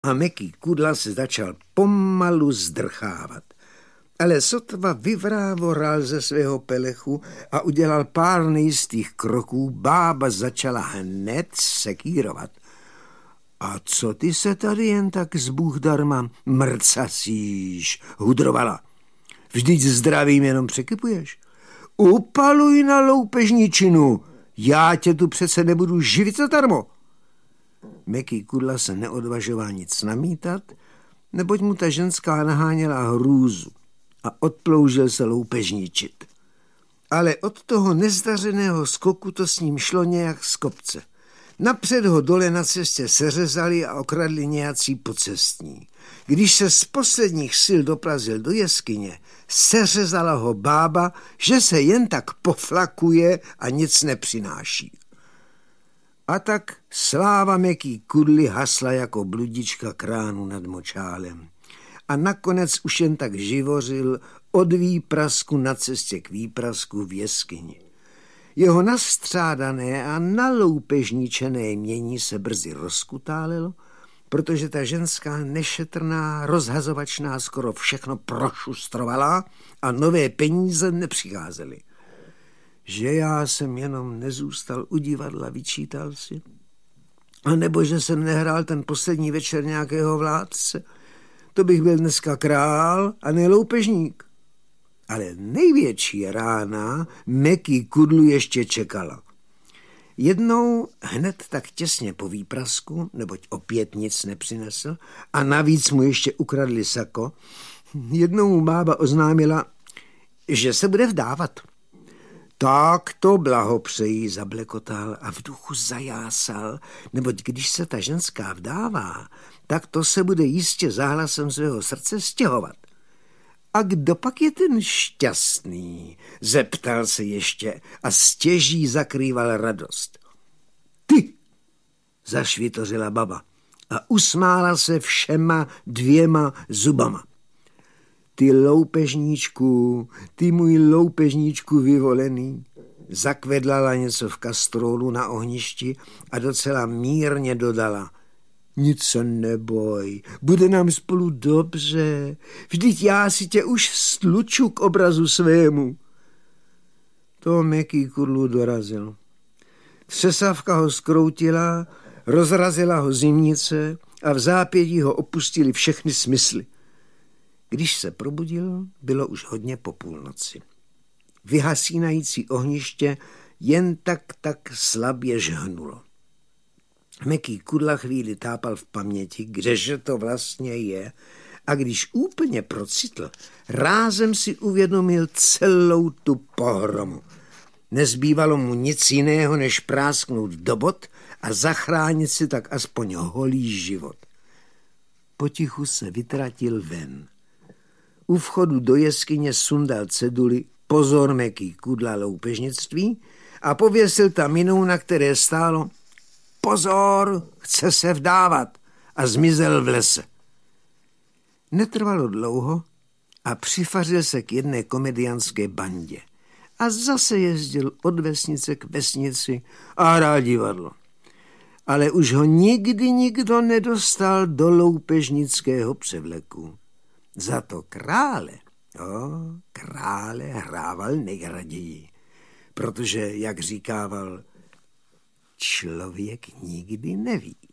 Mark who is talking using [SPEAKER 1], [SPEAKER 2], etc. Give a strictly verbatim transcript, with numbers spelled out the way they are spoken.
[SPEAKER 1] a Meký Kudla se začal pomalu zdrchávat. Ale sotva vyvrávoral ze svého pelechu a udělal pár nejistých kroků, bába začala hned sekírovat. A co ty se tady jen tak z Bůh darma mrcasíš, hudrovala. Vždyť zdravím jenom překypuješ. Upaluj na loupežničinu, já tě tu přece nebudu živit zadarmo. Meký Kudla se neodvažoval nic namítat, neboť mu ta ženská naháněla hrůzu a odploužil se loupežničit. Ale od toho nezdařeného skoku to s ním šlo nějak z kopce. Napřed ho dole na cestě seřezali a okradli nějací pocestní. Když se z posledních sil doplazil do jeskyně, seřezala ho bába, že se jen tak poflakuje a nic nepřináší. A tak sláva Meký Kudly hasla jako bludička kránu nad močálem. A nakonec už jen tak živořil od výprasku na cestě k výprasku v jeskyni. Jeho nastřádané a naloupežničené jmění se brzy rozkutálilo, protože ta ženská nešetrná, rozhazovačná skoro všechno prošustrovala a nové peníze nepřicházely. Že já jsem jenom nezůstal u divadla, vyčítal si. A nebo že jsem nehrál ten poslední večer nějakého vládce, to bych byl dneska král a ne loupežník. Ale největší rána Meký Kudlu ještě čekala. Jednou hned tak těsně po výprasku, neboť opět nic nepřinesl, a navíc mu ještě ukradli sako, jednou mu bába oznámila, že se bude vdávat. Tak to blahopřejí, zablekotal a v duchu zajásal, neboť když se ta ženská vdává, tak to se bude jistě záhlasem svého srdce stěhovat. A kdo pak je ten šťastný? Zeptal se ještě a stěží zakrýval radost. Ty, zašvitořila baba a usmála se všema dvěma zubama. Ty loupežníčku, ty můj loupežníčku vyvolený, zakvedlala něco v kastrolu na ohništi a docela mírně dodala. Nic se neboj, bude nám spolu dobře, vždyť já si tě už stluču k obrazu svému. To Meký Kudlu dorazil. Třesávka ho skroutila, rozrazila ho zimnice a v zápětí ho opustili všechny smysly. Když se probudil, bylo už hodně po půlnoci. Vyhasínající ohniště jen tak tak slabě žhnulo. Meký Kudla chvíli tápal v paměti, kdeže to vlastně je, a když úplně procitl, rázem si uvědomil celou tu pohromu. Nezbývalo mu nic jiného, než prásknout do bot a zachránit si tak aspoň holý život. Potichu se vytratil ven. U vchodu do jeskyně sundal ceduli Pozor, Meký Kudla, loupežnictví a pověsil tam jinou, na které stálo Pozor, chce se vdávat, a zmizel v lese. Netrvalo dlouho a přifařil se k jedné komediánské bandě a zase jezdil od vesnice k vesnici a hrál divadlo. Ale už ho nikdy nikdo nedostal do loupežnického převleku. Za to krále, o, krále hrával nejraději, protože, jak říkával, člověk nikdy neví.